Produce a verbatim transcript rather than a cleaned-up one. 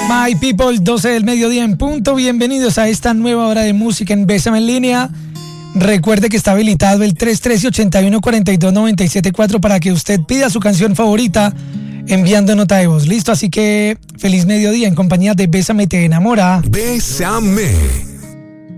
My people, doce del mediodía en punto. Bienvenidos a esta nueva hora de música en Bésame en Línea. Recuerde que está habilitado el tres uno tres, ocho uno, cuatro dos, nueve siete cuatro para que usted pida su canción favorita enviando nota de voz. Listo, así que feliz mediodía en compañía de Bésame Te Enamora. Bésame.